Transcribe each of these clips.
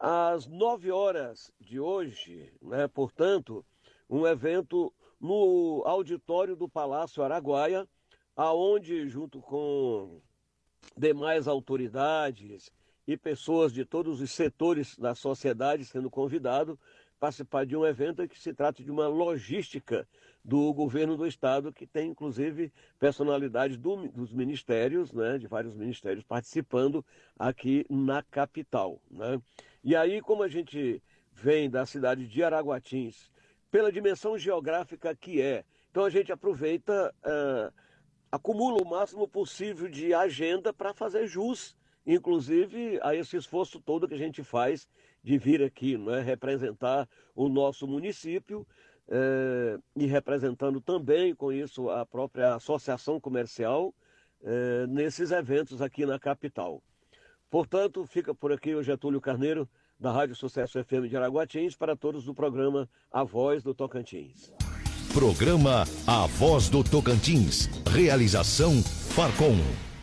às 9 horas de hoje, né? Portanto, um evento no auditório do Palácio Araguaia, aonde, junto com demais autoridades e pessoas de todos os setores da sociedade sendo convidado participar de um evento que se trata de uma logística do governo do estado, que tem inclusive personalidades dos ministérios, né, de vários ministérios participando aqui na capital, né? E aí, como a gente vem da cidade de Araguatins, pela dimensão geográfica que é, então a gente aproveita, acumula o máximo possível de agenda para fazer jus, inclusive, a esse esforço todo que a gente faz de vir aqui, né, representar o nosso município, e representando também com isso a própria associação comercial nesses eventos aqui na capital. Portanto, fica por aqui o Getúlio Carneiro, da Rádio Sucesso FM de Araguatins, para todos do programa A Voz do Tocantins. Programa A Voz do Tocantins. Realização Farcom.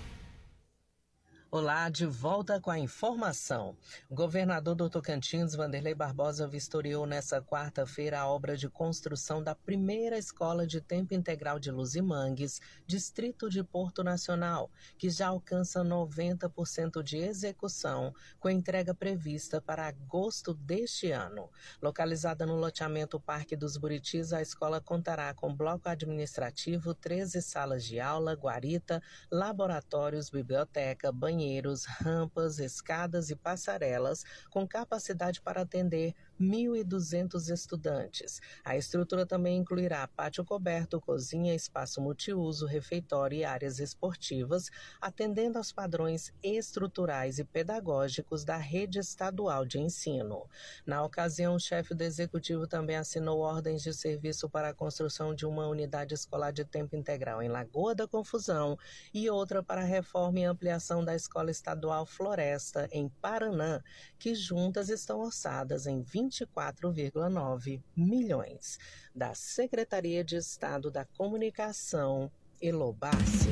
Olá, de volta com a informação. O governador do Tocantins, Wanderley Barbosa, vistoriou nesta quarta-feira a obra de construção da primeira escola de tempo integral de Luzimangues, distrito de Porto Nacional, que já alcança 90% de execução, com entrega prevista para agosto deste ano. Localizada no loteamento Parque dos Buritis, a escola contará com bloco administrativo, 13 salas de aula, guarita, laboratórios, biblioteca, banheiros, rampas, escadas e passarelas, com capacidade para atender 1.200 estudantes. A estrutura também incluirá pátio coberto, cozinha, espaço multiuso, refeitório e áreas esportivas, atendendo aos padrões estruturais e pedagógicos da rede estadual de ensino. Na ocasião, o chefe do executivo também assinou ordens de serviço para a construção de uma unidade escolar de tempo integral em Lagoa da Confusão e outra para a reforma e ampliação da Escola Estadual Floresta, em Paranã, que juntas estão orçadas em 24,9 milhões. Da Secretaria de Estado da Comunicação, Elobarce.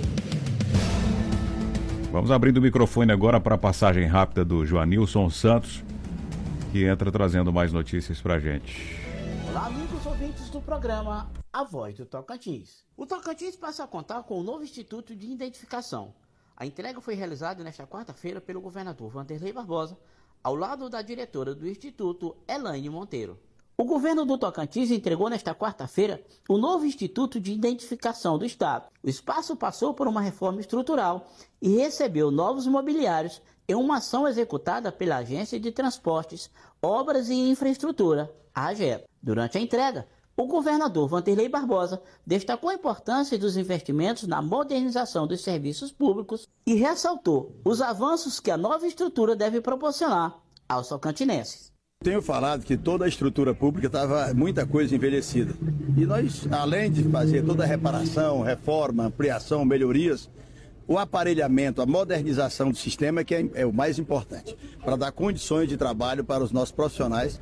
Vamos abrindo o microfone agora para a passagem rápida do Joanilson Santos, que entra trazendo mais notícias para a gente. Olá, amigos ouvintes do programa A Voz do Tocantins. O Tocantins passa a contar com um novo Instituto de Identificação. A entrega foi realizada nesta quarta-feira pelo governador Wanderley Barbosa, ao lado da diretora do Instituto, Elaine Monteiro. O governo do Tocantins entregou nesta quarta-feira o novo Instituto de Identificação do Estado. O espaço passou por uma reforma estrutural e recebeu novos mobiliários em uma ação executada pela Agência de Transportes, Obras e Infraestrutura, a AGEP. Durante a entrega, o governador Wanderley Barbosa destacou a importância dos investimentos na modernização dos serviços públicos e ressaltou os avanços que a nova estrutura deve proporcionar aos tocantinenses. Tenho falado que toda a estrutura pública estava muita coisa envelhecida. E nós, além de fazer toda a reparação, reforma, ampliação, melhorias, o aparelhamento, a modernização do sistema é o mais importante, para dar condições de trabalho para os nossos profissionais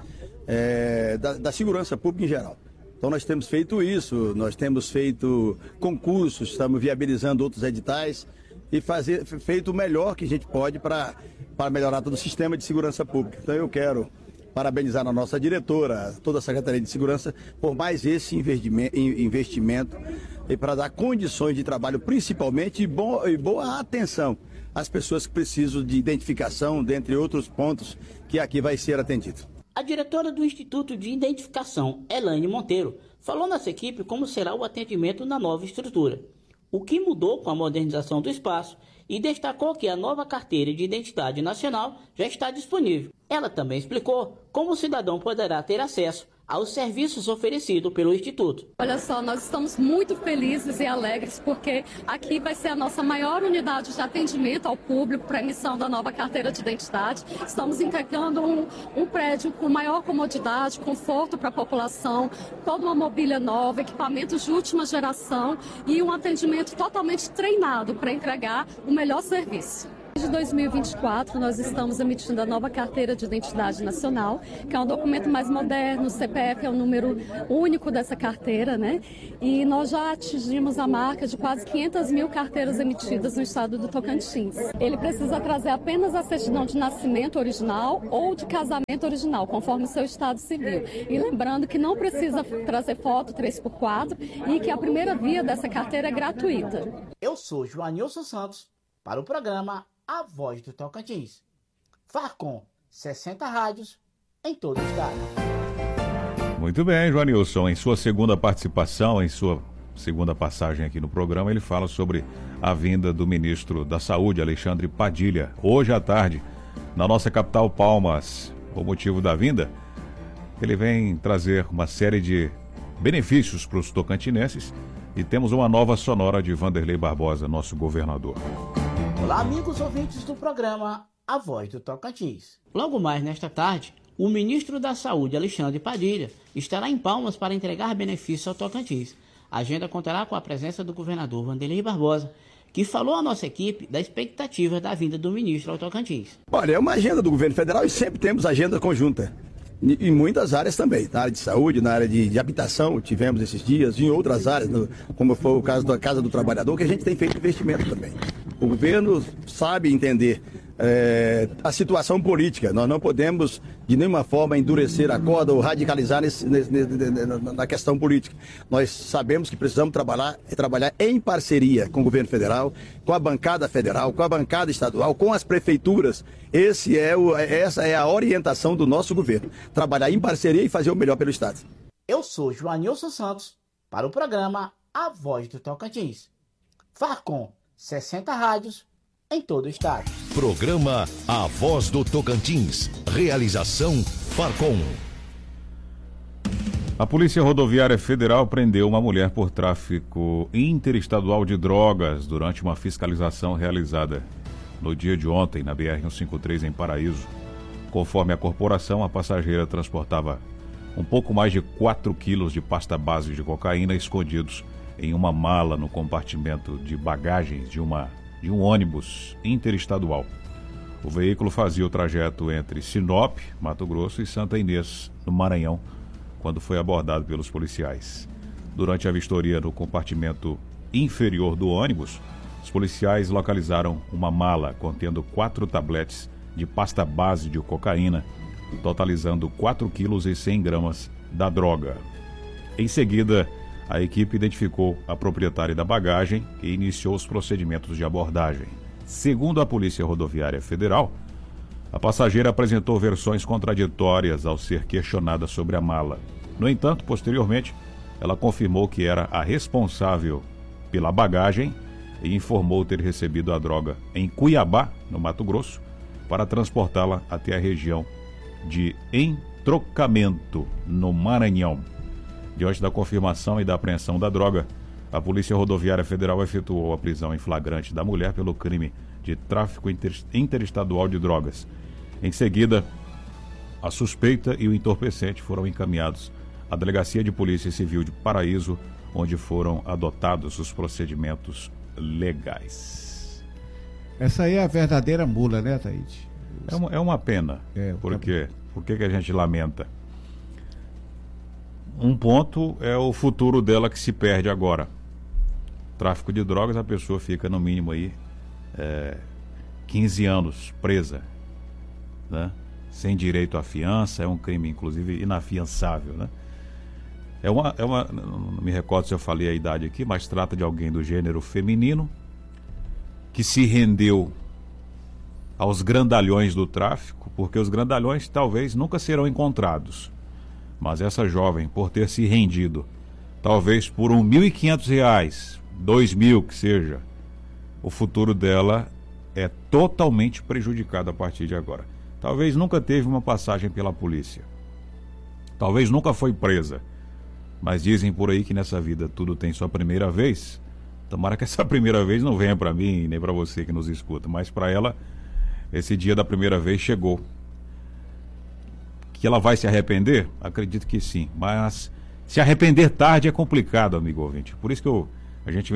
da segurança pública em geral. Então nós temos feito isso, nós temos feito concursos, estamos viabilizando outros editais e feito o melhor que a gente pode para melhorar todo o sistema de segurança pública. Então eu quero parabenizar a nossa diretora, toda a Secretaria de Segurança, por mais esse investimento e para dar condições de trabalho, principalmente, e boa atenção às pessoas que precisam de identificação, dentre outros pontos que aqui vai ser atendido. A diretora do Instituto de Identificação, Elaine Monteiro, falou nessa equipe como será o atendimento na nova estrutura, o que mudou com a modernização do espaço, e destacou que a nova carteira de identidade nacional já está disponível. Ela também explicou como o cidadão poderá ter acesso aos serviços oferecidos pelo Instituto. Olha só, nós estamos muito felizes e alegres porque aqui vai ser a nossa maior unidade de atendimento ao público para a emissão da nova carteira de identidade. Estamos entregando um prédio com maior comodidade, conforto para a população, toda uma mobília nova, equipamentos de última geração e um atendimento totalmente treinado para entregar o melhor serviço. Desde 2024, nós estamos emitindo a nova Carteira de Identidade Nacional, que é um documento mais moderno. O CPF é o número único dessa carteira, né? E nós já atingimos a marca de quase 500 mil carteiras emitidas no estado do Tocantins. Ele precisa trazer apenas a certidão de nascimento original ou de casamento original, conforme o seu estado civil. E lembrando que não precisa trazer foto 3x4 e que a primeira via dessa carteira é gratuita. Eu sou Joanilson Santos para o programa A Voz do Tocantins. Farcom, 60 rádios em todo o estado. Muito bem, Joanilson. Em sua segunda participação, em sua segunda passagem aqui no programa, ele fala sobre a vinda do ministro da Saúde, Alexandre Padilha, hoje à tarde, na nossa capital, Palmas. O motivo da vinda, ele vem trazer uma série de benefícios para os tocantinenses e temos uma nova sonora de Vanderlei Barbosa, nosso governador. Olá, amigos ouvintes do programa A Voz do Tocantins. Logo mais nesta tarde, o ministro da Saúde, Alexandre Padilha, estará em Palmas para entregar benefícios ao Tocantins. A agenda contará com a presença do governador Vanderlei Barbosa, que falou à nossa equipe da expectativa da vinda do ministro ao Tocantins. Olha, é uma agenda do governo federal e sempre temos agenda conjunta. Em muitas áreas também, na área de saúde, na área de habitação, tivemos esses dias, em outras áreas, como foi o caso da Casa do Trabalhador, que a gente tem feito investimento também. O governo sabe entender a situação política. Nós não podemos, de nenhuma forma, endurecer a corda ou radicalizar na questão política. Nós sabemos que precisamos trabalhar em parceria com o governo federal, com a bancada federal, com a bancada estadual, com as prefeituras. Essa é a orientação do nosso governo. Trabalhar em parceria e fazer o melhor pelo Estado. Eu sou Joanilson Santos para o programa A Voz do Tocantins. Farcom, 60 rádios em todo o estado. Programa A Voz do Tocantins. Realização Farcom. A Polícia Rodoviária Federal prendeu uma mulher por tráfico interestadual de drogas durante uma fiscalização realizada no dia de ontem na BR-153 em Paraíso. Conforme a corporação, a passageira transportava um pouco mais de 4 quilos de pasta base de cocaína escondidos em uma mala no compartimento de bagagens de um ônibus interestadual. O veículo fazia o trajeto entre Sinop, Mato Grosso, e Santa Inês, no Maranhão, quando foi abordado pelos policiais. Durante a vistoria no compartimento inferior do ônibus, os policiais localizaram uma mala contendo 4 tabletes de pasta base de cocaína, totalizando 4 quilos e 100 gramas da droga. Em seguida, a equipe identificou a proprietária da bagagem e iniciou os procedimentos de abordagem. Segundo a Polícia Rodoviária Federal, a passageira apresentou versões contraditórias ao ser questionada sobre a mala. No entanto, posteriormente, ela confirmou que era a responsável pela bagagem e informou ter recebido a droga em Cuiabá, no Mato Grosso, para transportá-la até a região de Entrocamento, no Maranhão. Diante da confirmação e da apreensão da droga, a Polícia Rodoviária Federal efetuou a prisão em flagrante da mulher pelo crime de tráfico interestadual de drogas. Em seguida, a suspeita e o entorpecente foram encaminhados à Delegacia de Polícia Civil de Paraíso, onde foram adotados os procedimentos legais. Essa aí é a verdadeira mula, né, Taíde? É uma pena. Por quê? Por que a gente lamenta? Um ponto é o futuro dela que se perde agora. Tráfico de drogas, a pessoa fica no mínimo aí 15 anos presa, né? Sem direito à fiança, é um crime inclusive inafiançável, né? Não me recordo se eu falei a idade aqui, mas trata de alguém do gênero feminino que se rendeu aos grandalhões do tráfico, porque os grandalhões talvez nunca serão encontrados. Mas essa jovem, por ter se rendido, talvez por R$1.500, R$2.000 que seja, o futuro dela é totalmente prejudicado a partir de agora. Talvez nunca teve uma passagem pela polícia. Talvez nunca foi presa. Mas dizem por aí que nessa vida tudo tem sua primeira vez. Tomara que essa primeira vez não venha para mim, nem para você que nos escuta. Mas para ela, esse dia da primeira vez chegou. Que ela vai se arrepender? Acredito que sim. Mas se arrepender tarde é complicado, amigo ouvinte. Por isso que a gente vem